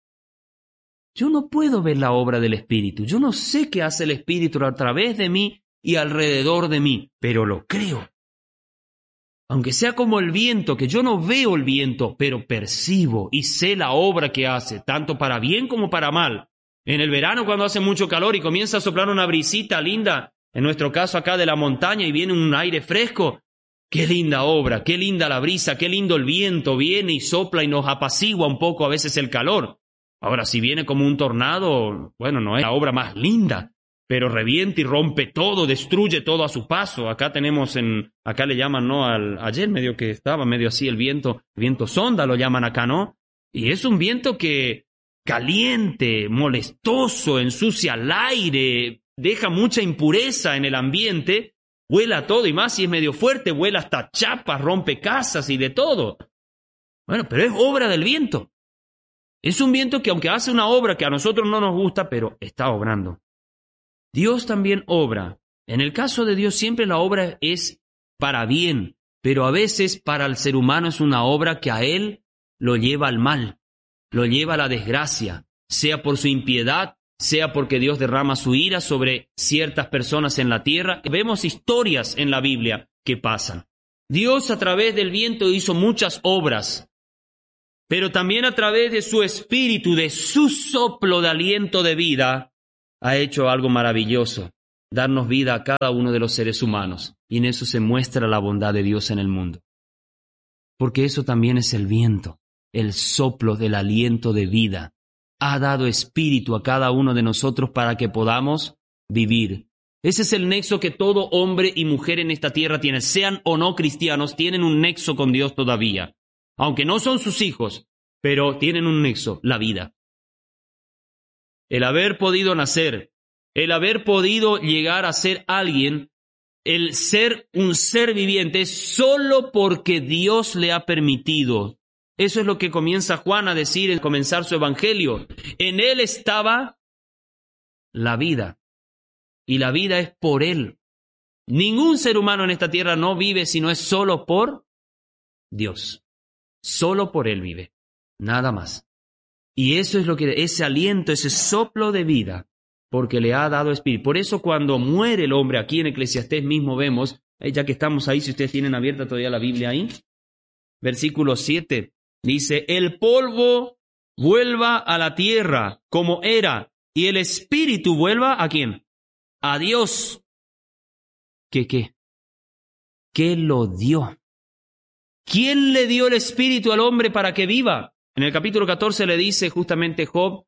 Yo no puedo ver la obra del Espíritu. Yo no sé qué hace el Espíritu a través de mí y alrededor de mí, pero lo creo. Aunque sea como el viento, que yo no veo el viento, pero percibo y sé la obra que hace, tanto para bien como para mal. En el verano, cuando hace mucho calor y comienza a soplar una brisita linda, en nuestro caso acá de la montaña, y viene un aire fresco, qué linda obra, qué linda la brisa, qué lindo el viento, viene y sopla y nos apacigua un poco a veces el calor. Ahora, si viene como un tornado, bueno, no es la obra más linda, pero revienta y rompe todo, destruye todo a su paso. Acá tenemos en, acá le llaman, ¿no? Al, ayer medio que estaba, medio así el viento, el viento sonda lo llaman acá, ¿no? Y es un viento que caliente, molestoso, ensucia el aire, deja mucha impureza en el ambiente, vuela todo y más si es medio fuerte, vuela hasta chapas, rompe casas y de todo. Bueno, pero es obra del viento. Es un viento que aunque hace una obra que a nosotros no nos gusta, pero está obrando. Dios también obra. En el caso de Dios siempre la obra es para bien, pero a veces para el ser humano es una obra que a él lo lleva al mal, lo lleva a la desgracia, sea por su impiedad, sea porque Dios derrama su ira sobre ciertas personas en la tierra. Vemos historias en la Biblia que pasan. Dios a través del viento hizo muchas obras, pero también a través de su espíritu, de su soplo de aliento de vida, ha hecho algo maravilloso, darnos vida a cada uno de los seres humanos. Y en eso se muestra la bondad de Dios en el mundo. Porque eso también es el viento, el soplo del aliento de vida. Ha dado espíritu a cada uno de nosotros para que podamos vivir. Ese es el nexo que todo hombre y mujer en esta tierra tiene, sean o no cristianos, tienen un nexo con Dios todavía. Aunque no son sus hijos, pero tienen un nexo, la vida. El haber podido nacer, el haber podido llegar a ser alguien, el ser un ser viviente, es solo porque Dios le ha permitido. Eso es lo que comienza Juan a decir en comenzar su evangelio. En él estaba la vida. Y la vida es por Él. Ningún ser humano en esta tierra no vive si no es solo por Dios. Solo por Él vive. Nada más. Y eso es lo que, ese aliento, ese soplo de vida, porque le ha dado espíritu. Por eso cuando muere el hombre, aquí en Eclesiastés mismo vemos, ya que estamos ahí, si ustedes tienen abierta todavía la Biblia ahí, versículo siete, dice, el polvo vuelva a la tierra como era, y el espíritu vuelva ¿a quién? A Dios. ¿Qué qué? ¿Qué lo dio? ¿Quién le dio el espíritu al hombre para que viva? En el capítulo catorce le dice justamente Job,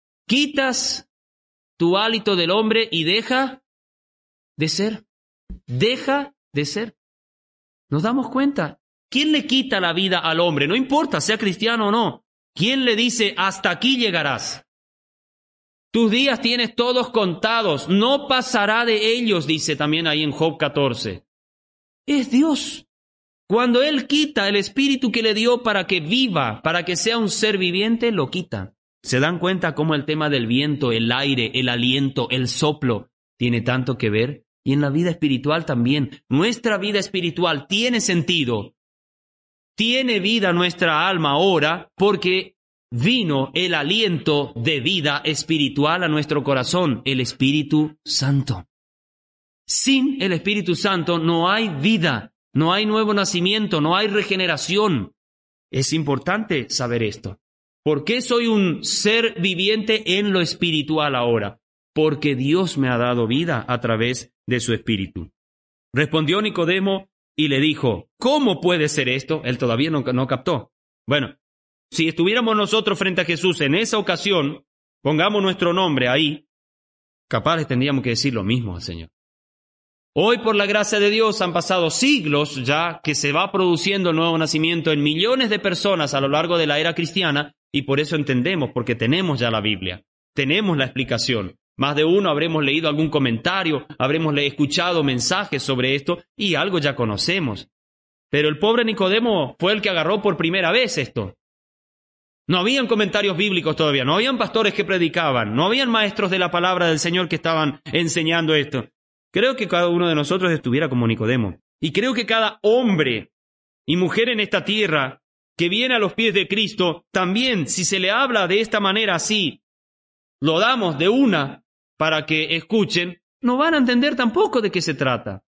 quitas tu hálito del hombre y deja de ser. Deja de ser. Nos damos cuenta. ¿Quién le quita la vida al hombre? No importa, sea cristiano o no. ¿Quién le dice, hasta aquí llegarás? Tus días tienes todos contados, no pasará de ellos, dice también ahí en Job catorce. Es Dios. Cuando Él quita el espíritu que le dio para que viva, para que sea un ser viviente, lo quita. ¿Se dan cuenta cómo el tema del viento, el aire, el aliento, el soplo, tiene tanto que ver? Y en la vida espiritual también. Nuestra vida espiritual tiene sentido. Tiene vida nuestra alma ahora porque vino el aliento de vida espiritual a nuestro corazón, el Espíritu Santo. Sin el Espíritu Santo no hay vida, no hay nuevo nacimiento, no hay regeneración. Es importante saber esto. ¿Por qué soy un ser viviente en lo espiritual ahora? Porque Dios me ha dado vida a través de su Espíritu. Respondió Nicodemo y le dijo, ¿cómo puede ser esto? Él todavía no, no captó. Bueno, si estuviéramos nosotros frente a Jesús en esa ocasión, pongamos nuestro nombre ahí, capaz les tendríamos que decir lo mismo al Señor. Hoy, por la gracia de Dios, han pasado siglos ya que se va produciendo el nuevo nacimiento en millones de personas a lo largo de la era cristiana, y por eso entendemos, porque tenemos ya la Biblia, tenemos la explicación. Más de uno habremos leído algún comentario, habremos escuchado mensajes sobre esto, y algo ya conocemos. Pero el pobre Nicodemo fue el que agarró por primera vez esto. No habían comentarios bíblicos todavía, no habían pastores que predicaban, no habían maestros de la palabra del Señor que estaban enseñando esto. Creo que cada uno de nosotros estuviera como Nicodemo. Y creo que cada hombre y mujer en esta tierra que viene a los pies de Cristo, también, si se le habla de esta manera así, lo damos de una para que escuchen, no van a entender tampoco de qué se trata.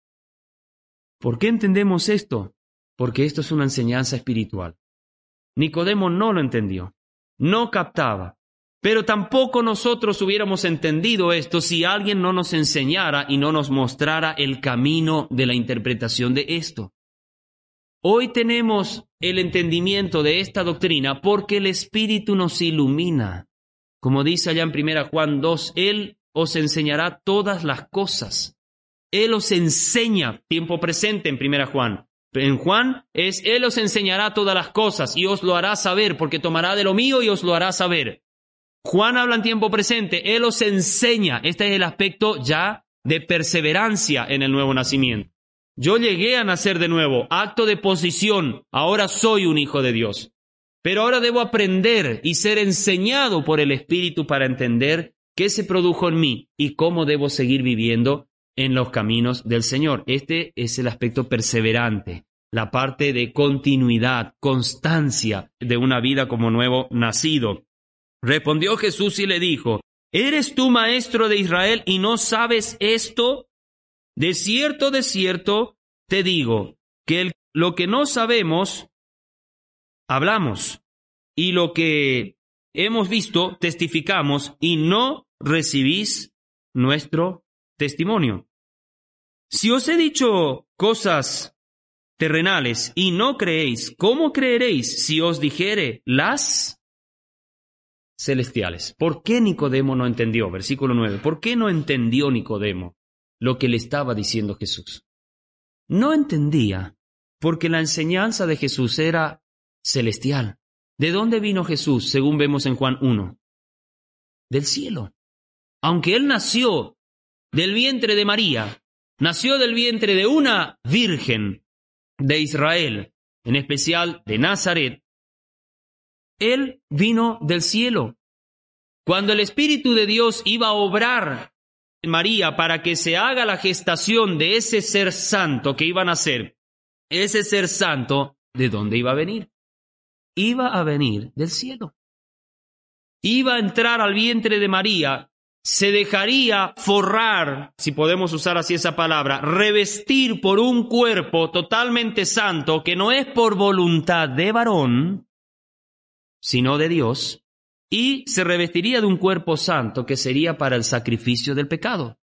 ¿Por qué entendemos esto? Porque esto es una enseñanza espiritual. Nicodemo no lo entendió, no captaba, pero tampoco nosotros hubiéramos entendido esto si alguien no nos enseñara y no nos mostrara el camino de la interpretación de esto. Hoy tenemos el entendimiento de esta doctrina porque el Espíritu nos ilumina. Como dice allá en primera Juan dos, Él os enseñará todas las cosas. Él os enseña, tiempo presente en primera Juan. En Juan es, Él os enseñará todas las cosas y os lo hará saber, porque tomará de lo mío y os lo hará saber. Juan habla en tiempo presente, Él os enseña. Este es el aspecto ya de perseverancia en el nuevo nacimiento. Yo llegué a nacer de nuevo, acto de posición, ahora soy un hijo de Dios. Pero ahora debo aprender y ser enseñado por el Espíritu para entender qué se produjo en mí y cómo debo seguir viviendo en los caminos del Señor. Este es el aspecto perseverante, la parte de continuidad, constancia de una vida como nuevo nacido. Respondió Jesús y le dijo, ¿eres tú maestro de Israel y no sabes esto? De cierto, de cierto, te digo, que el, lo que no sabemos, hablamos, y lo que hemos visto, testificamos, y no recibís nuestro testimonio. Si os he dicho cosas terrenales y no creéis, ¿cómo creeréis si os dijere las celestiales? ¿Por qué Nicodemo no entendió? Versículo nueve. ¿Por qué no entendió Nicodemo lo que le estaba diciendo Jesús? No entendía porque la enseñanza de Jesús era celestial. ¿De dónde vino Jesús, según vemos en Juan uno? Del cielo. Aunque él nació del vientre de María, nació del vientre de una virgen de Israel, en especial de Nazaret, él vino del cielo. Cuando el Espíritu de Dios iba a obrar en María para que se haga la gestación de ese ser santo que iba a nacer, ese ser santo, ¿de dónde iba a venir? Iba a venir del cielo. Iba a entrar al vientre de María, se dejaría forrar, si podemos usar así esa palabra, revestir por un cuerpo totalmente santo que no es por voluntad de varón, sino de Dios, y se revestiría de un cuerpo santo que sería para el sacrificio del pecado.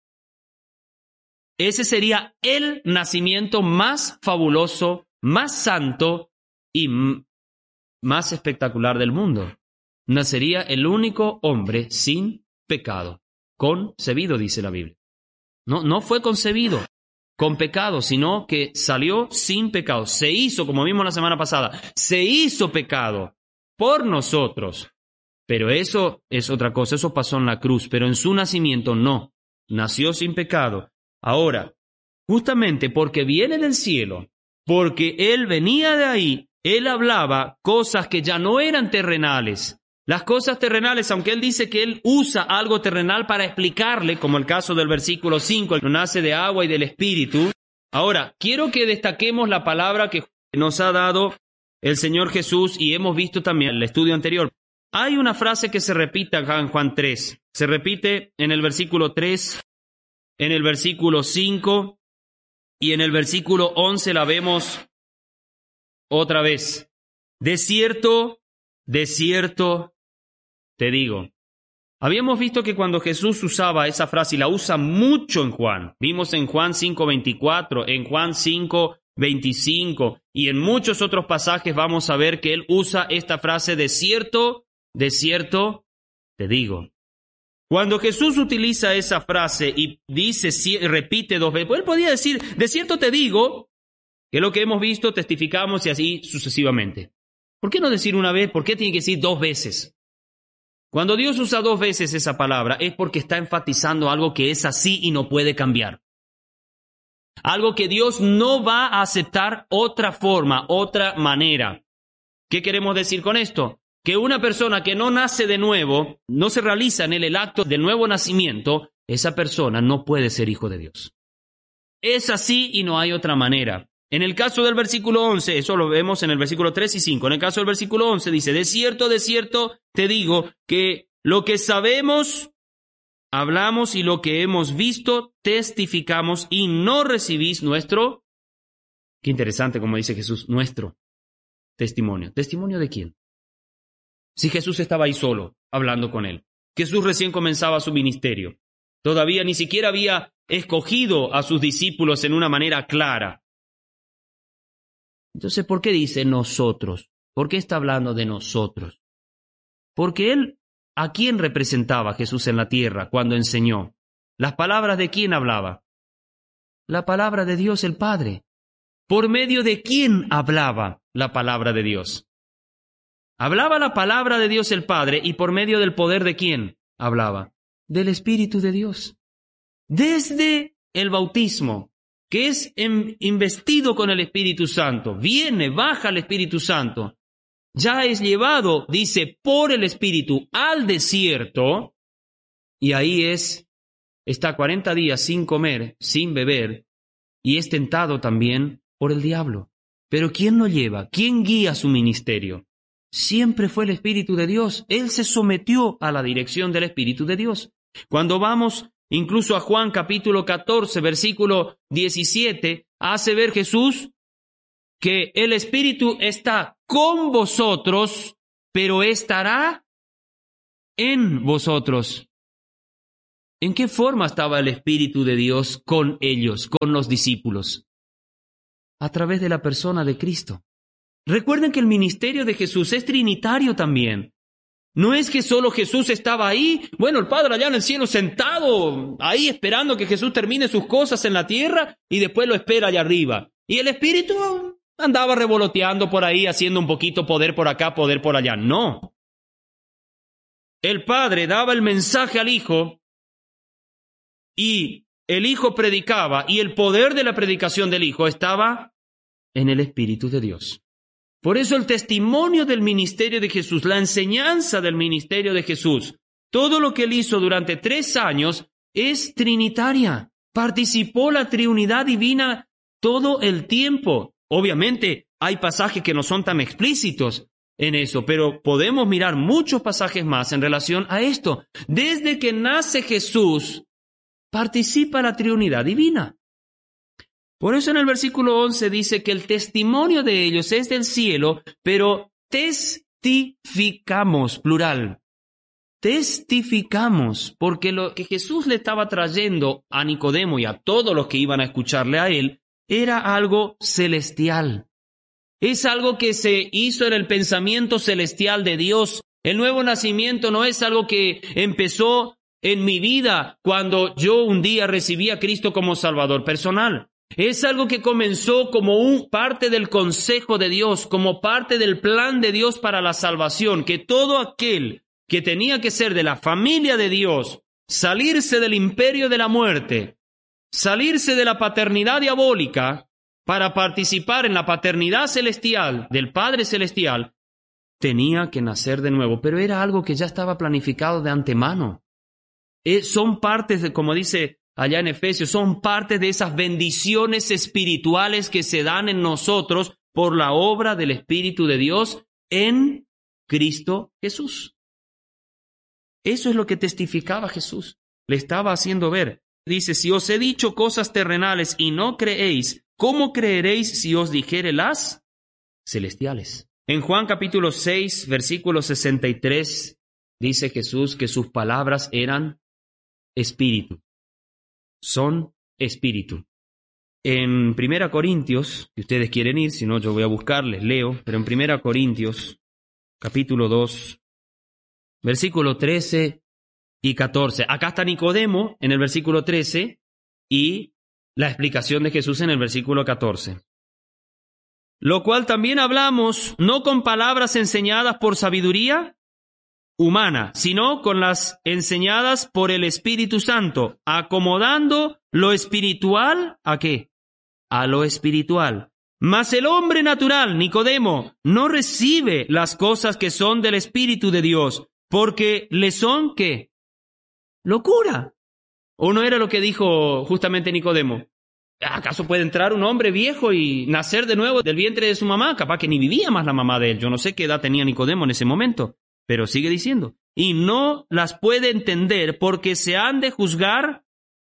Ese sería el nacimiento más fabuloso, más santo y más espectacular del mundo. Nacería el único hombre sin pecado, concebido, dice la Biblia. No, no fue concebido con pecado, sino que salió sin pecado. Se hizo, como vimos la semana pasada, se hizo pecado por nosotros. Pero eso es otra cosa, eso pasó en la cruz, pero en su nacimiento no, nació sin pecado. Ahora, justamente porque viene del cielo, porque él venía de ahí, él hablaba cosas que ya no eran terrenales. Las cosas terrenales, aunque él dice que él usa algo terrenal para explicarle, como el caso del versículo cinco, el que nace de agua y del Espíritu. Ahora, quiero que destaquemos la palabra que nos ha dado el Señor Jesús y hemos visto también en el estudio anterior. Hay una frase que se repite acá en Juan tres. Se repite en el versículo tres, en el versículo cinco y en el versículo once la vemos otra vez. De cierto, de cierto, te digo. Habíamos visto que cuando Jesús usaba esa frase, y la usa mucho en Juan, vimos en Juan cinco veinticuatro, en Juan cinco veinticinco, y en muchos otros pasajes vamos a ver que él usa esta frase, de cierto, de cierto, te digo. Cuando Jesús utiliza esa frase y dice, repite dos veces, pues él podía decir, de cierto te digo, que es lo que hemos visto, testificamos y así sucesivamente. ¿Por qué no decir una vez? ¿Por qué tiene que decir dos veces? Cuando Dios usa dos veces esa palabra es porque está enfatizando algo que es así y no puede cambiar. Algo que Dios no va a aceptar otra forma, otra manera. ¿Qué queremos decir con esto? Que una persona que no nace de nuevo, no se realiza en él el acto del nuevo nacimiento, esa persona no puede ser hijo de Dios. Es así y no hay otra manera. En el caso del versículo once, eso lo vemos en el versículo tres y cinco, en el caso del versículo once dice, de cierto, de cierto, te digo que lo que sabemos, hablamos y lo que hemos visto, testificamos y no recibís nuestro, qué interesante como dice Jesús, nuestro testimonio. ¿Testimonio de quién? Si Jesús estaba ahí solo, hablando con él. Jesús recién comenzaba su ministerio. Todavía ni siquiera había escogido a sus discípulos en una manera clara. Entonces, ¿por qué dice nosotros? ¿Por qué está hablando de nosotros? Porque él, ¿a quién representaba Jesús en la tierra cuando enseñó? ¿Las palabras de quién hablaba? La palabra de Dios el Padre. ¿Por medio de quién hablaba la palabra de Dios? Hablaba la palabra de Dios el Padre y por medio del poder de quién hablaba? Del Espíritu de Dios. Desde el bautismo, que es investido con el Espíritu Santo, viene, baja el Espíritu Santo, ya es llevado, dice, por el Espíritu al desierto, y ahí es, está cuarenta días sin comer, sin beber, y es tentado también por el diablo. Pero ¿quién lo lleva? ¿Quién guía su ministerio? Siempre fue el Espíritu de Dios. Él se sometió a la dirección del Espíritu de Dios. Cuando vamos incluso a Juan capítulo catorce, versículo diecisiete, hace ver Jesús que el Espíritu está con vosotros, pero estará en vosotros. ¿En qué forma estaba el Espíritu de Dios con ellos, con los discípulos? A través de la persona de Cristo. Recuerden que el ministerio de Jesús es trinitario también. No es que solo Jesús estaba ahí, bueno, el Padre allá en el cielo sentado, ahí esperando que Jesús termine sus cosas en la tierra y después lo espera allá arriba. Y el Espíritu andaba revoloteando por ahí, haciendo un poquito poder por acá, poder por allá. No. El Padre daba el mensaje al Hijo y el Hijo predicaba, y el poder de la predicación del Hijo estaba en el Espíritu de Dios. Por eso el testimonio del ministerio de Jesús, la enseñanza del ministerio de Jesús, todo lo que él hizo durante tres años es trinitaria. Participó la Trinidad divina todo el tiempo. Obviamente hay pasajes que no son tan explícitos en eso, pero podemos mirar muchos pasajes más en relación a esto. Desde que nace Jesús, participa la Trinidad divina. Por eso en el versículo once dice que el testimonio de ellos es del cielo, pero testificamos, plural. Testificamos, porque lo que Jesús le estaba trayendo a Nicodemo y a todos los que iban a escucharle a él, era algo celestial. Es algo que se hizo en el pensamiento celestial de Dios. El nuevo nacimiento no es algo que empezó en mi vida cuando yo un día recibí a Cristo como Salvador personal. Es algo que comenzó como un parte del consejo de Dios, como parte del plan de Dios para la salvación, que todo aquel que tenía que ser de la familia de Dios, salirse del imperio de la muerte, salirse de la paternidad diabólica para participar en la paternidad celestial del Padre Celestial, tenía que nacer de nuevo, pero era algo que ya estaba planificado de antemano. Eh, son partes de, como dice allá en Efesios, son parte de esas bendiciones espirituales que se dan en nosotros por la obra del Espíritu de Dios en Cristo Jesús. Eso es lo que testificaba Jesús. Le estaba haciendo ver. Dice, si os he dicho cosas terrenales y no creéis, ¿cómo creeréis si os dijere las celestiales? En Juan capítulo seis, versículo sesenta y tres, dice Jesús que sus palabras eran espíritu. Son espíritu. En Primera Corintios, si ustedes quieren ir, si no yo voy a buscarles, leo, pero en Primera Corintios, capítulo dos, versículo trece y catorce. Acá está Nicodemo en el versículo trece y la explicación de Jesús en el versículo catorce. Lo cual también hablamos, no con palabras enseñadas por sabiduría humana, sino con las enseñadas por el Espíritu Santo, acomodando lo espiritual, ¿a qué? A lo espiritual. Mas el hombre natural, Nicodemo, no recibe las cosas que son del Espíritu de Dios, porque le son, ¿qué? Locura. ¿O no era lo que dijo justamente Nicodemo? ¿Acaso puede entrar un hombre viejo y nacer de nuevo del vientre de su mamá? Capaz que ni vivía más la mamá de él. Yo no sé qué edad tenía Nicodemo en ese momento. Pero sigue diciendo, y no las puede entender porque se han de juzgar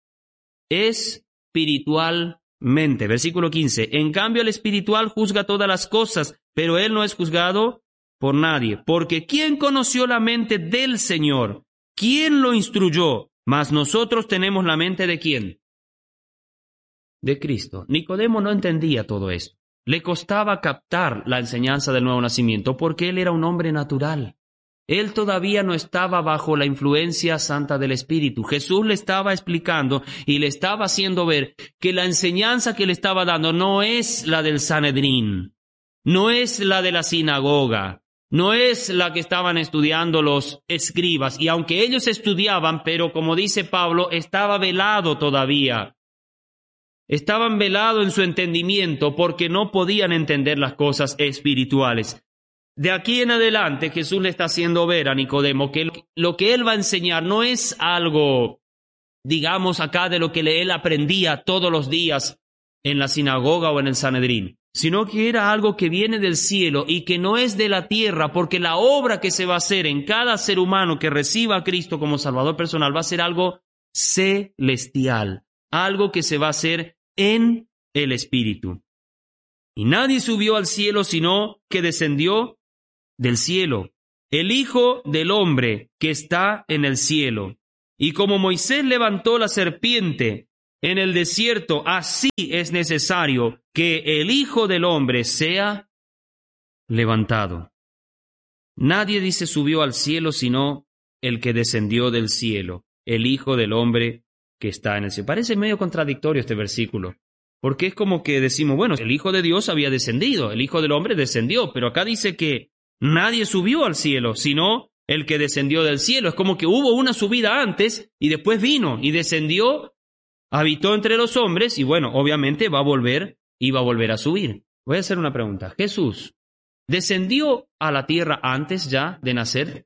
espiritualmente. Versículo quince, en cambio el espiritual juzga todas las cosas, pero él no es juzgado por nadie. Porque ¿quién conoció la mente del Señor? ¿Quién lo instruyó? Mas nosotros tenemos la mente ¿de quién? De Cristo. Nicodemo no entendía todo esto. Le costaba captar la enseñanza del nuevo nacimiento porque él era un hombre natural. Él todavía no estaba bajo la influencia santa del Espíritu. Jesús le estaba explicando y le estaba haciendo ver que la enseñanza que le estaba dando no es la del Sanedrín, no es la de la sinagoga, no es la que estaban estudiando los escribas. Y aunque ellos estudiaban, pero como dice Pablo, estaba velado todavía. Estaban velados en su entendimiento porque no podían entender las cosas espirituales. De aquí en adelante Jesús le está haciendo ver a Nicodemo que lo que él va a enseñar no es algo, digamos acá, de lo que él aprendía todos los días en la sinagoga o en el Sanedrín, sino que era algo que viene del cielo y que no es de la tierra, porque la obra que se va a hacer en cada ser humano que reciba a Cristo como Salvador personal va a ser algo celestial, algo que se va a hacer en el Espíritu. Y nadie subió al cielo sino que descendió del cielo, el Hijo del Hombre que está en el cielo. Y como Moisés levantó la serpiente en el desierto, así es necesario que el Hijo del Hombre sea levantado. Nadie dice subió al cielo sino el que descendió del cielo, el Hijo del Hombre que está en el cielo. Parece medio contradictorio este versículo, porque es como que decimos, bueno, el Hijo de Dios había descendido, el Hijo del Hombre descendió, pero acá dice que nadie subió al cielo sino el que descendió del cielo. Es como que hubo una subida antes y después vino y descendió, habitó entre los hombres y bueno, obviamente va a volver y va a volver a subir. Voy a hacer una pregunta. ¿Jesús descendió a la tierra antes ya de nacer?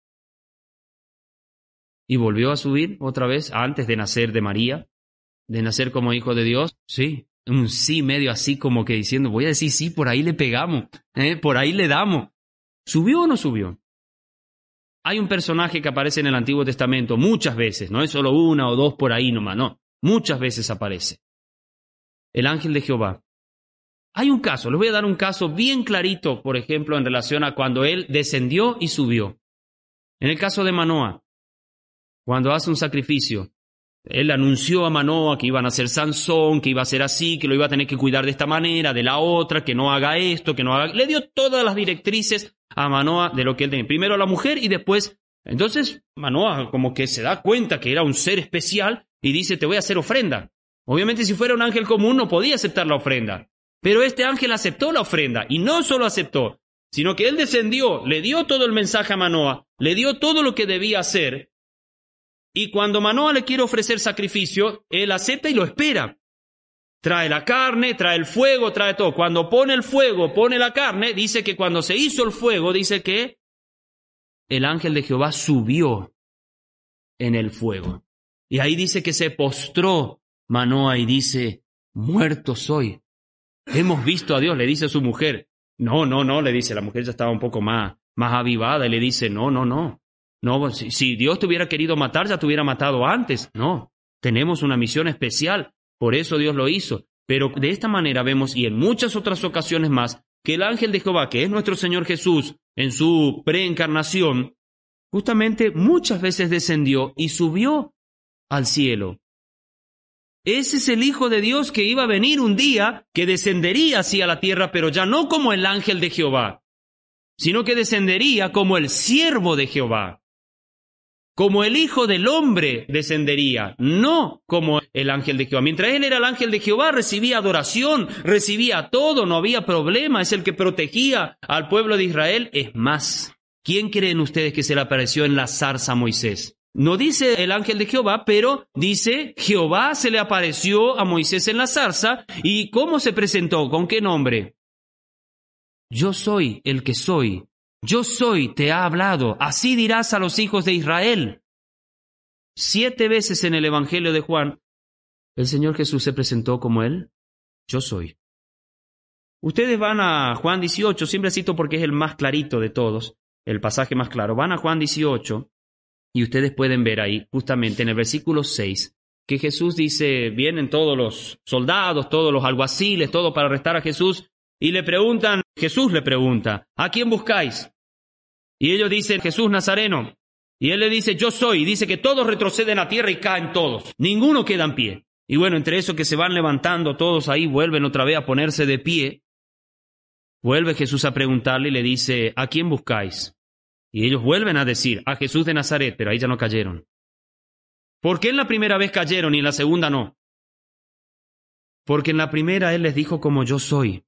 ¿Y volvió a subir otra vez antes de nacer de María? ¿De nacer como hijo de Dios? Sí. Un sí medio así como que diciendo, voy a decir sí, por ahí le pegamos, ¿eh? Por ahí le damos. ¿Subió o no subió? Hay un personaje que aparece en el Antiguo Testamento muchas veces, no es solo una o dos por ahí nomás, no. Muchas veces aparece. El ángel de Jehová. Hay un caso, les voy a dar un caso bien clarito, por ejemplo, en relación a cuando él descendió y subió. En el caso de Manoa, cuando hace un sacrificio, él anunció a Manoa que iban a ser Sansón, que iba a ser así, que lo iba a tener que cuidar de esta manera, de la otra, que no haga esto, que no haga... Le dio todas las directrices a Manoa de lo que él tenía. Primero a la mujer y después... Entonces Manoa como que se da cuenta que era un ser especial y dice, te voy a hacer ofrenda. Obviamente si fuera un ángel común no podía aceptar la ofrenda. Pero este ángel aceptó la ofrenda y no solo aceptó, sino que él descendió, le dio todo el mensaje a Manoa, le dio todo lo que debía hacer. Y cuando Manoa le quiere ofrecer sacrificio, él acepta y lo espera. Trae la carne, trae el fuego, trae todo. Cuando pone el fuego, pone la carne, dice que cuando se hizo el fuego, dice que el ángel de Jehová subió en el fuego. Y ahí dice que se postró Manoa y dice, muerto soy. Hemos visto a Dios, le dice a su mujer. No, no, no, le dice, la mujer ya estaba un poco más, más avivada y le dice, no, no, no. No, si, si Dios te hubiera querido matar, ya te hubiera matado antes. No, tenemos una misión especial, por eso Dios lo hizo. Pero de esta manera vemos, y en muchas otras ocasiones más, que el ángel de Jehová, que es nuestro Señor Jesús, en su preencarnación, justamente muchas veces descendió y subió al cielo. Ese es el Hijo de Dios que iba a venir un día, que descendería hacia la tierra, pero ya no como el ángel de Jehová, sino que descendería como el siervo de Jehová. Como el Hijo del Hombre descendería, no como el ángel de Jehová. Mientras él era el ángel de Jehová, recibía adoración, recibía todo, no había problema, es el que protegía al pueblo de Israel. Es más, ¿quién creen ustedes que se le apareció en la zarza a Moisés? No dice el ángel de Jehová, pero dice Jehová se le apareció a Moisés en la zarza. ¿Y cómo se presentó? ¿Con qué nombre? Yo soy el que soy. Yo soy, te ha hablado, así dirás a los hijos de Israel. Siete veces en el Evangelio de Juan, el Señor Jesús se presentó como Él, yo soy. Ustedes van a Juan dieciocho, siempre cito porque es el más clarito de todos, el pasaje más claro. Van a Juan dieciocho y ustedes pueden ver ahí, justamente en el versículo seis, que Jesús dice, vienen todos los soldados, todos los alguaciles, todo para arrestar a Jesús, y le preguntan, Jesús le pregunta, ¿a quién buscáis? Y ellos dicen, Jesús Nazareno. Y él le dice, yo soy. Y dice que todos retroceden a tierra y caen todos. Ninguno queda en pie. Y bueno, entre eso que se van levantando todos ahí, vuelven otra vez a ponerse de pie. Vuelve Jesús a preguntarle y le dice, ¿a quién buscáis? Y ellos vuelven a decir, a Jesús de Nazaret, pero ahí ya no cayeron. ¿Por qué en la primera vez cayeron y en la segunda no? Porque en la primera él les dijo como yo soy.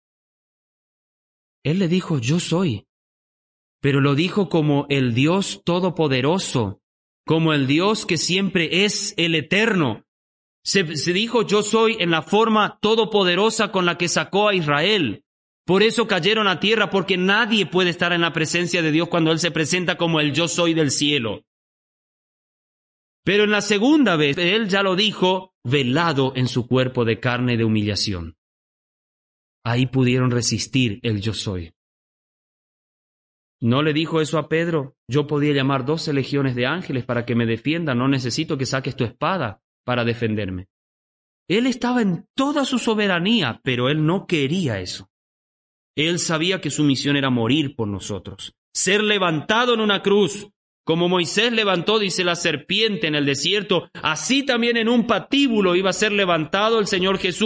Él le dijo, yo soy. Pero lo dijo como el Dios todopoderoso, como el Dios que siempre es el eterno. Se, se dijo, yo soy en la forma todopoderosa con la que sacó a Israel. Por eso cayeron a tierra, porque nadie puede estar en la presencia de Dios cuando Él se presenta como el yo soy del cielo. Pero en la segunda vez, Él ya lo dijo, velado en su cuerpo de carne de humillación. Ahí pudieron resistir el yo soy. ¿No le dijo eso a Pedro? Yo podía llamar doce legiones de ángeles para que me defiendan, no necesito que saques tu espada para defenderme. Él estaba en toda su soberanía, pero Él no quería eso. Él sabía que su misión era morir por nosotros, ser levantado en una cruz. Como Moisés levantó, dice, la serpiente en el desierto, así también en un patíbulo iba a ser levantado el Señor Jesús